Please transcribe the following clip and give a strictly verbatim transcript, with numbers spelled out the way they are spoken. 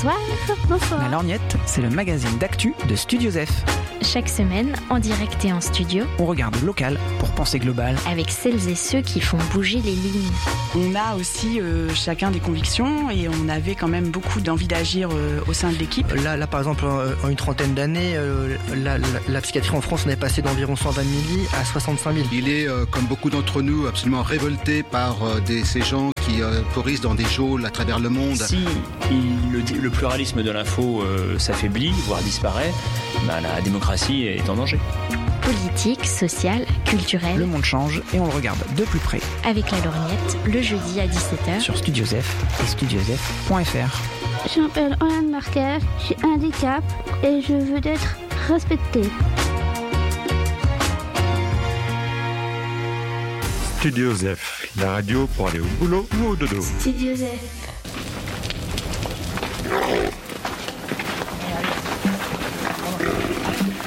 Bonsoir, bonsoir. La Lorgnette, c'est le magazine d'actu de Studio Zef. Chaque semaine, en direct et en studio, on regarde local pour penser global. Avec celles et ceux qui font bouger les lignes. On a aussi euh, chacun des convictions et on avait quand même beaucoup d'envie d'agir euh, au sein de l'équipe. Là, là par exemple, en une trentaine d'années, euh, la, la, la psychiatrie en France, on est passé d'environ cent vingt mille lits à soixante-cinq mille. Il est, euh, comme beaucoup d'entre nous, absolument révolté par euh, des, ces gens qui euh, pourrissent dans des geôles à travers le monde. Si il, le, le pluralisme de l'info euh, s'affaiblit, voire disparaît, ben, la démocratie est en danger. Politique, sociale, culturelle. Le monde change et on le regarde de plus près. Avec la Lorgnette, le jeudi à dix-sept heures. Sur Studio Zef et studio zef point f r. Je m'appelle Anne Marquer, j'ai un handicap et je veux être respectée. Studio Zef, la radio pour aller au boulot ou au dodo. Studio Zef.